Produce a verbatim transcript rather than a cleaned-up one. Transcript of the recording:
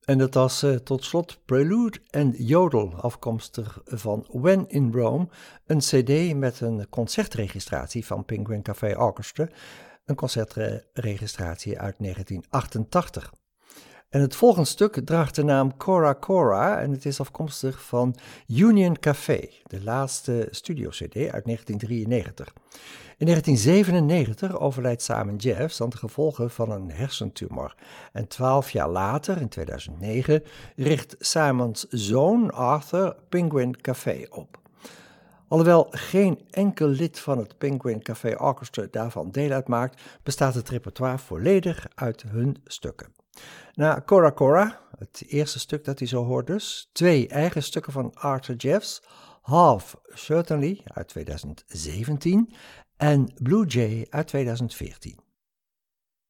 En dat was uh, tot slot Prelude en Jodel, afkomstig van When in Rome, een cd met een concertregistratie van Penguin Café Orchestra, een concertregistratie uit negentien achtentachtig. En het volgende stuk draagt de naam Cora Cora en het is afkomstig van Union Café, de laatste studio-cd uit negentien drieënnegentig. In negentien zevenennegentig overlijdt Simon Jeffs aan de gevolgen van een hersentumor. En twaalf jaar later, in tweeduizend negen, richt Simons zoon Arthur Penguin Café op. Alhoewel geen enkel lid van het Penguin Café Orchestra daarvan deel uitmaakt, bestaat het repertoire volledig uit hun stukken. Na Cora Cora, het eerste stuk dat hij zo hoort dus, twee eigen stukken van Arthur Jeffs, Half Certainly uit tweeduizend zeventien en Blue Jay uit tweeduizend veertien.